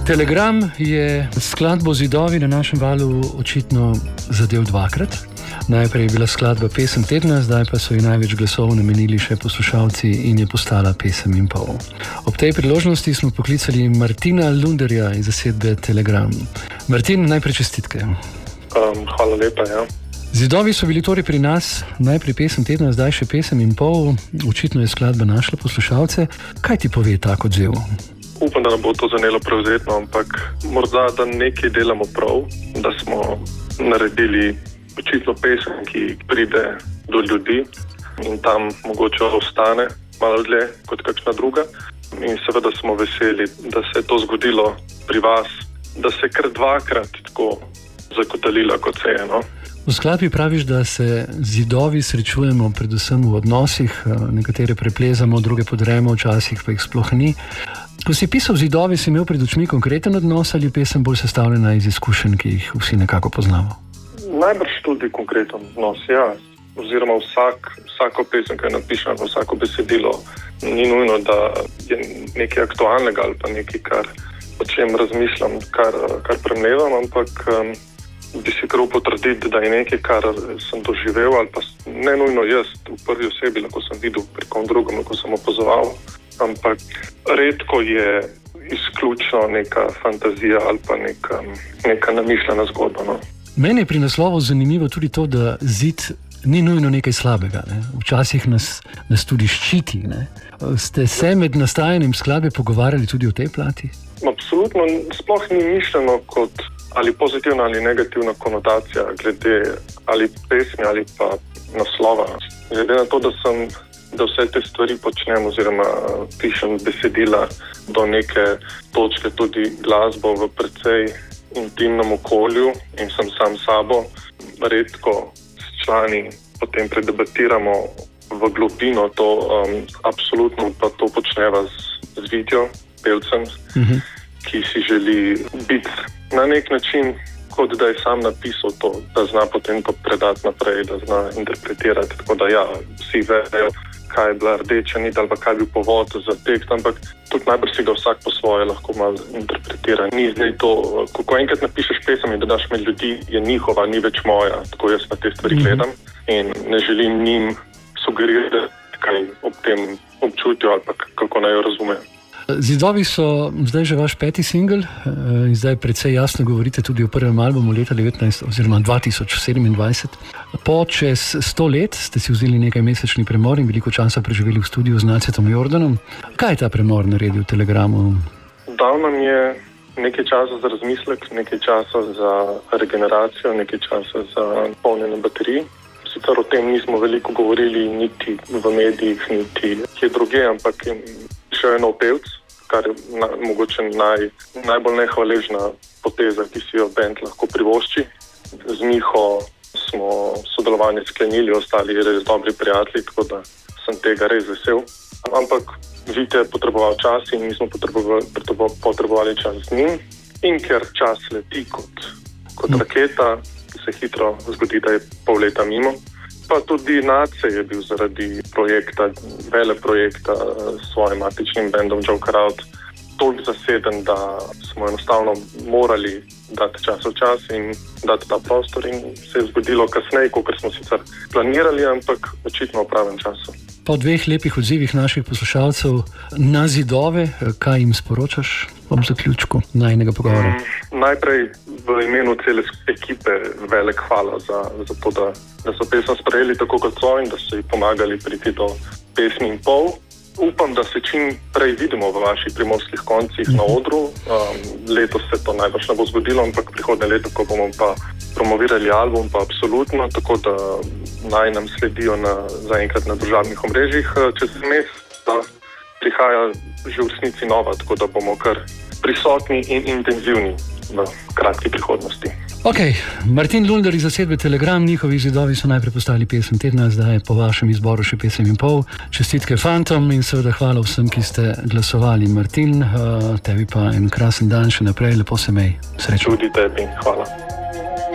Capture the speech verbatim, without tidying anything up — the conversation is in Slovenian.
Telegram je skladbo Zidovi na našem valu očitno zadev dvakrat. Najprej je bila skladba Pesem tedna, zdaj pa so ji največ glasov namenili še poslušalci in je postala pesem in pol. Ob tej priložnosti smo poklicali Martina Lunderja iz zasedbe Telegram. Martin, najprej čestitke. Um, hvala lepa, ja. Zidovi so bili torej pri nas, najprej Pesem tedna, zdaj še Pesem in pol. Očitno je skladba našla poslušalce. Kaj ti pove tak odziv? Upam, da nam bo to zanelo prevzetno, ampak morda, da nekaj delamo prav, da smo naredili očitno pesem, ki pride do ljudi in tam mogoče ostane malo dlje kot kakšna druga. In seveda smo veseli, da se je to zgodilo pri vas, da se kar dvakrat tako zakotalila kot se je, no. V skladbi praviš, da se zidovi srečujemo predvsem v odnosih, nekatere preplezamo, druge podremo, včasih pa jih sploh ni. Ko si pisal Zidovi, si imel pred očmi konkreten odnos ali pesem bolj sestavljena iz izkušenj, ki jih vsi nekako poznamo? Najbrž tudi konkreten odnos, ja. Oziroma vsak, vsako pesem, ki je napišena, vsako besedilo, ni nujno, da je nekaj aktualnega ali pa nekaj, kar, o čem razmišljam, kar, kar premlevam, ampak um, bi si kar potrditi, da je nekaj, kar sem doživel ali pa ne nujno jaz v prvi osebi, lahko sem videl pri kom drugem, lahko sem opozoval, ampak redko je izključno neka fantazija ali pa neka, neka namišljena zgodba, no. Meni je pri naslovu zanimivo tudi to, da zid ni nujno nekaj slabega, ne? Včasih nas, nas tudi ščiti, ne? Ste se med nastajanjem skladbe pogovarjali tudi o tej plati? Absolutno, sploh ni mišljeno kot ali pozitivna ali negativna konotacija glede ali pesmi ali pa naslova. Glede na to, da sem da vse te stvari počnem oziroma pišem besedila do neke točke tudi glasbo v precej intimnem okolju in sem sam sabo, redko s člani potem predebatiramo v globino to, um, absolutno pa to počneva z, z Vitjo, pevcem, uh-huh. ki si želi biti na nek način, kot da je sam napisal to, da zna potem to predati naprej, da zna interpretirati, tako da ja, vsi vejo, kaj je bila rdeča nit ali pa kaj je bil povod za tekst, ampak tudi najbrž si ga vsak po svoje lahko malo interpretira. Ni zdaj to, ko enkrat napišeš pesem in dodaš med ljudi, je njihova, ni več moja, tako jaz na te stvari gledam in ne želim njim sugerirati, kaj ob tem občutijo ali pa kako naj jo razumejo. Zidovi so zdaj že vaš peti singel in zdaj precej jasno govorite tudi o prvem albumu leta devetnajst oziroma dva tisoč sedemindvajset. Po čez sto let ste si vzeli nekaj mesečni premor in veliko časa preživeli v studiu z Nacetom Jordanom. Kaj je ta premor naredil Telegramu? Dal nam je nekaj časa za razmislek, nekaj časa za regeneracijo, nekaj časa za polnjenje baterij. Sicer o tem nismo veliko govorili niti v medijih, niti kje druge, ampak še eno pevc, kar je na, mogoče naj, najbolj nehvaležna poteza, ki si jo band lahko privošči. Z Miho smo sodelovanje sklenili, ostali res dobri prijatelji, tako da sem tega res vesel. Ampak Vite je potreboval čas in mi smo potrebovali, potrebovali čas z njim. In ker čas leti kot, kot raketa, se hitro zgodi, da je pol leta mimo. Pa tudi Nace je bil zaradi projekta, vele projekta s svojim matičnim bandom Joker Out toliko zaseden, da smo enostavno morali dati čas v čas in dati ta prostor in se je zgodilo kasneje, kot smo sicer planirali, ampak očitno v pravem času. Po dveh lepih odzivih naših poslušalcev na Zidove, kaj jim sporočaš ob zaključku najnega pogovora? Mm, najprej v imenu cele ekipe velik hvala za, za to, da, da so pesem sprejeli tako kot so in da so ji pomagali priti do pesmi in pol. Upam, da se čim prej vidimo v vaših primorskih koncih na odru. Um, letos se to najbrž ne bo zgodilo, ampak prihodnje leto, ko bomo pa promovirali album, pa absolutno, tako da naj nam sledijo na, zaenkrat na družabnih omrežjih. Čez mesec prihaja že v resnici nova, tako da bomo kar prisotni in intenzivni v kratki prihodnosti. Ok, Martin Lunder iz zasedbe Telegram, njihovi Zidovi so najprej postali pesem tedna, zdaj po vašem izboru še pesem in pol. Čestitke fantom in seveda hvala vsem, ki ste glasovali. Martin, tebi pa en krasen dan še naprej, lepo se mej. Srečno. Tudi tebi, hvala.